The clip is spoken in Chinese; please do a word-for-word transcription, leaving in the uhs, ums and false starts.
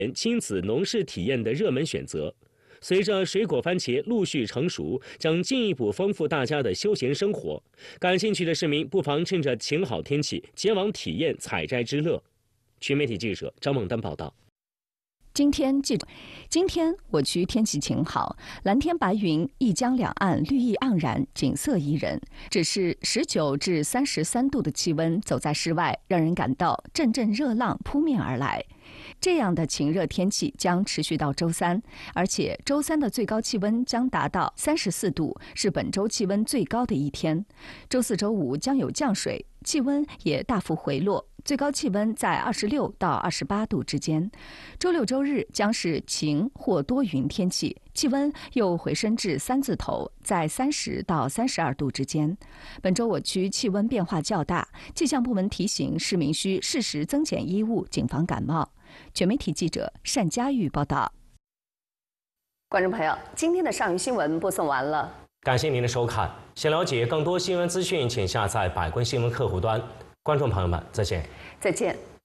亲子农事体验的热门选择。随着水果番茄陆续成熟，将进一步丰富大家的休闲生活。感兴趣的市民不妨趁着晴好天气前往体验采摘之乐。全媒体记者张梦丹报道。 今天记者，今天我区天气晴好，蓝天白云，一江两岸绿意盎然，景色宜人。只是十九至三十三度的气温，走在室外，让人感到阵阵热浪扑面而来。这样的晴热天气将持续到周三，而且周三的最高气温将达到三十四度，是本周气温最高的一天。周四周五将有降水，气温也大幅回落，最高气温在二十六到二十八度之间。周六周日将是晴或多云天气，气温又回升至三字头，在三十到三十二度之间。本周我区气温变化较大，气象部门提醒市民需适时增减衣物，谨防感冒。全媒体记者单佳玉报道。观众朋友，今天的上虞新闻播送完了， 感谢您的收看。想了解更多新闻资讯，请下载百官新闻客户端。观众朋友们，再见。 再见。